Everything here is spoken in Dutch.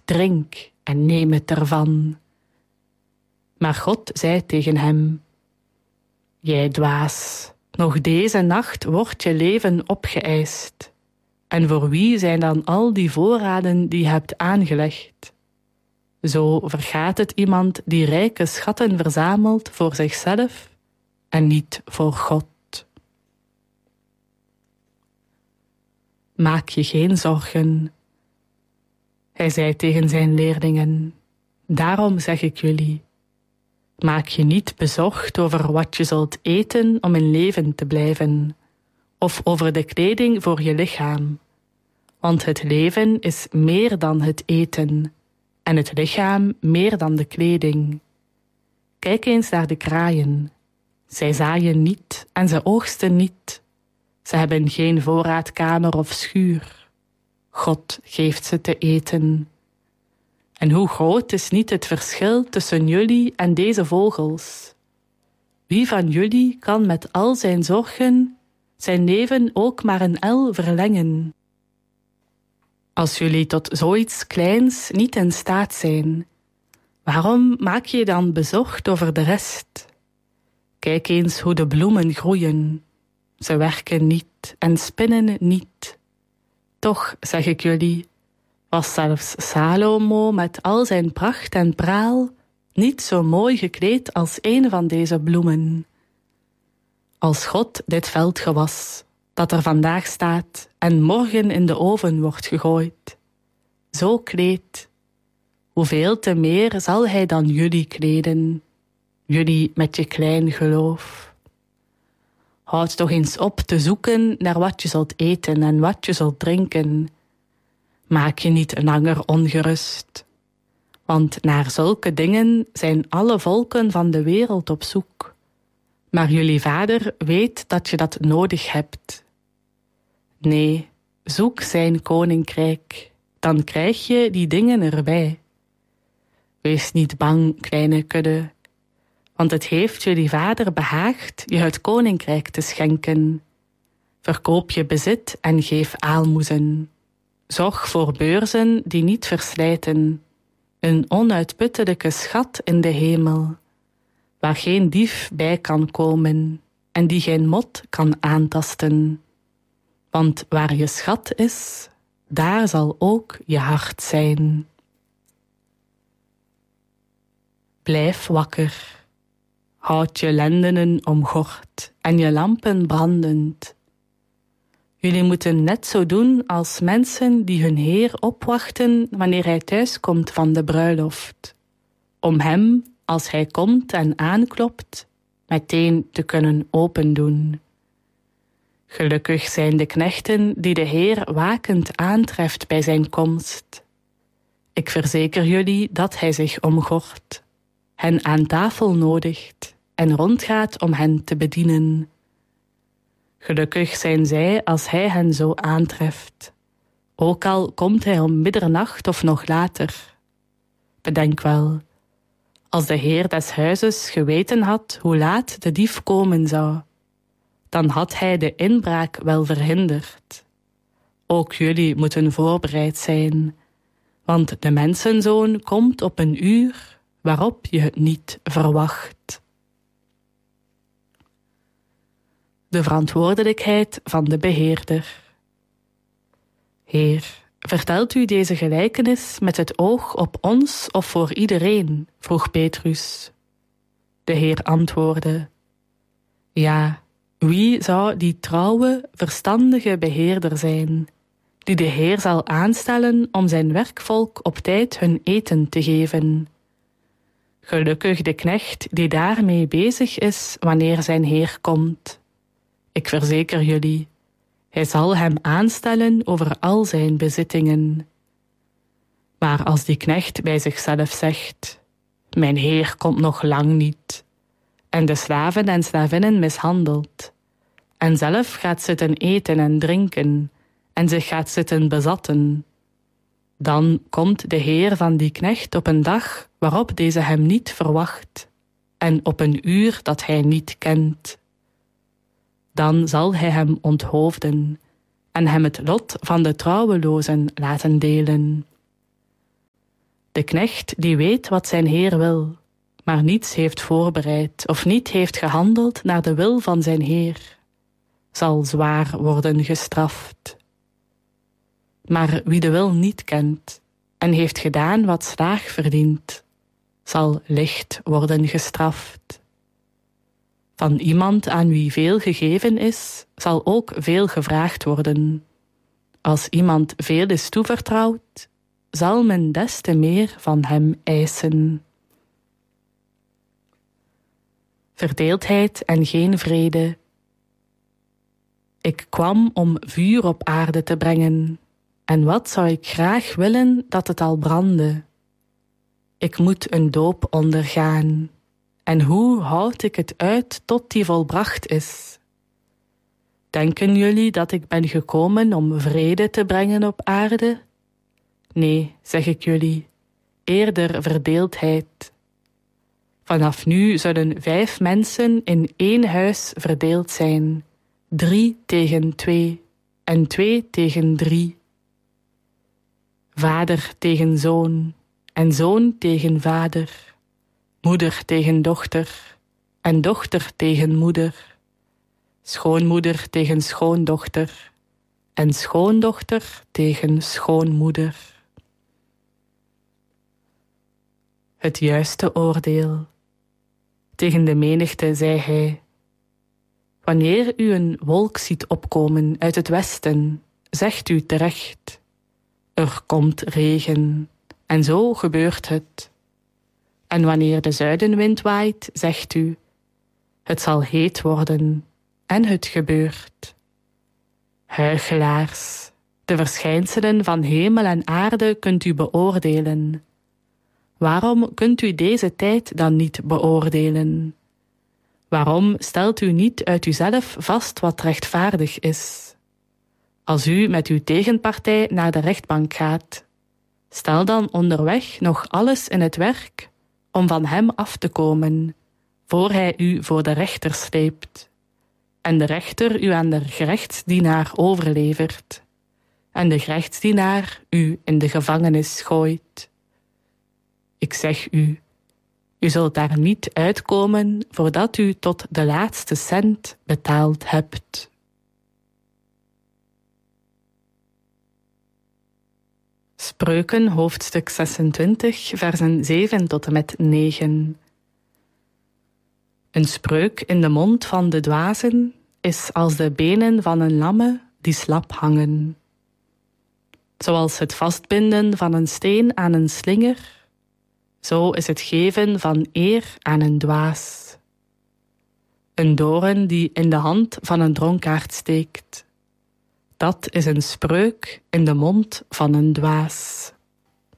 drink en neem het ervan. Maar God zei tegen hem: Jij dwaas, nog deze nacht wordt je leven opgeëist. En voor wie zijn dan al die voorraden die je hebt aangelegd? Zo vergaat het iemand die rijke schatten verzamelt voor zichzelf en niet voor God. Maak je geen zorgen. Hij zei tegen zijn leerlingen: Daarom zeg ik jullie, maak je niet bezorgd over wat je zult eten om in leven te blijven, of over de kleding voor je lichaam. Want het leven is meer dan het eten, en het lichaam meer dan de kleding. Kijk eens naar de kraaien. Zij zaaien niet en ze oogsten niet. Ze hebben geen voorraadkamer of schuur. God geeft ze te eten. En hoe groot is niet het verschil tussen jullie en deze vogels? Wie van jullie kan met al zijn zorgen zijn leven ook maar een el verlengen? Als jullie tot zoiets kleins niet in staat zijn, waarom maak je dan bezorgd over de rest? Kijk eens hoe de bloemen groeien. Ze werken niet en spinnen niet. Toch, zeg ik jullie, was zelfs Salomo met al zijn pracht en praal niet zo mooi gekleed als een van deze bloemen. Als God dit veldgewas, dat er vandaag staat en morgen in de oven wordt gegooid, zo kleedt, hoeveel te meer zal hij dan jullie kleden, jullie met je klein geloof. Houd toch eens op te zoeken naar wat je zult eten en wat je zult drinken. Maak je niet langer ongerust. Want naar zulke dingen zijn alle volken van de wereld op zoek. Maar jullie Vader weet dat je dat nodig hebt. Nee, zoek zijn koninkrijk, dan krijg je die dingen erbij. Wees niet bang, kleine kudde, want het heeft jullie Vader behaagd je het koninkrijk te schenken. Verkoop je bezit en geef aalmoezen. Zorg voor beurzen die niet verslijten, een onuitputtelijke schat in de hemel, waar geen dief bij kan komen en die geen mot kan aantasten. Want waar je schat is, daar zal ook je hart zijn. Blijf wakker. Houd je lendenen omgord en je lampen brandend. Jullie moeten net zo doen als mensen die hun Heer opwachten wanneer hij thuiskomt van de bruiloft, om hem, als hij komt en aanklopt, meteen te kunnen opendoen. Gelukkig zijn de knechten die de Heer wakend aantreft bij zijn komst. Ik verzeker jullie dat hij zich omgort, hen aan tafel nodigt en rondgaat om hen te bedienen. Gelukkig zijn zij als hij hen zo aantreft, ook al komt hij om middernacht of nog later. Bedenk wel, als de heer des huizes geweten had hoe laat de dief komen zou, dan had hij de inbraak wel verhinderd. Ook jullie moeten voorbereid zijn, want de mensenzoon komt op een uur waarop je het niet verwacht. De verantwoordelijkheid van de beheerder. Heer, vertelt u deze gelijkenis met het oog op ons of voor iedereen? Vroeg Petrus. De Heer antwoordde: Ja, wie zou die trouwe, verstandige beheerder zijn, die de Heer zal aanstellen om zijn werkvolk op tijd hun eten te geven? Gelukkig de knecht die daarmee bezig is wanneer zijn Heer komt. Ik verzeker jullie, hij zal hem aanstellen over al zijn bezittingen. Maar als die knecht bij zichzelf zegt: Mijn Heer komt nog lang niet, en de slaven en slavinnen mishandelt, en zelf gaat zitten eten en drinken, en zich gaat zitten bezatten, dan komt de Heer van die knecht op een dag waarop deze hem niet verwacht, en op een uur dat hij niet kent. Dan zal hij hem onthoofden en hem het lot van de trouwelozen laten delen. De knecht die weet wat zijn heer wil, maar niets heeft voorbereid of niet heeft gehandeld naar de wil van zijn heer, zal zwaar worden gestraft. Maar wie de wil niet kent en heeft gedaan wat slaag verdient, zal licht worden gestraft. Van iemand aan wie veel gegeven is, zal ook veel gevraagd worden. Als iemand veel is toevertrouwd, zal men des te meer van hem eisen. Verdeeldheid en geen vrede. Ik kwam om vuur op aarde te brengen, en wat zou ik graag willen dat het al brandde. Ik moet een doop ondergaan, en hoe houd ik het uit tot die volbracht is? Denken jullie dat ik ben gekomen om vrede te brengen op aarde? Nee, zeg ik jullie, eerder verdeeldheid. Vanaf nu zullen 5 mensen in 1 huis verdeeld zijn, 3 tegen 2 en 2 tegen 3. Vader tegen zoon en zoon tegen vader, moeder tegen dochter en dochter tegen moeder, schoonmoeder tegen schoondochter en schoondochter tegen schoonmoeder. Het juiste oordeel. Tegen de menigte zei hij: wanneer u een wolk ziet opkomen uit het westen, zegt u terecht: er komt regen, en zo gebeurt het. En wanneer de zuidenwind waait, zegt u: het zal heet worden, en het gebeurt. Huichelaars, de verschijnselen van hemel en aarde kunt u beoordelen. Waarom kunt u deze tijd dan niet beoordelen? Waarom stelt u niet uit uzelf vast wat rechtvaardig is? Als u met uw tegenpartij naar de rechtbank gaat, stel dan onderweg nog alles in het werk om van hem af te komen, voor hij u voor de rechter sleept, en de rechter u aan de gerechtsdienaar overlevert, en de gerechtsdienaar u in de gevangenis gooit. Ik zeg u, u zult daar niet uitkomen voordat u tot de laatste cent betaald hebt. Spreuken, hoofdstuk 26, versen 7 tot en met 9. Een spreuk in de mond van de dwazen is als de benen van een lamme die slap hangen. Zoals het vastbinden van een steen aan een slinger, zo is het geven van eer aan een dwaas. Een doorn die in de hand van een dronkaard steekt, dat is een spreuk in de mond van een dwaas.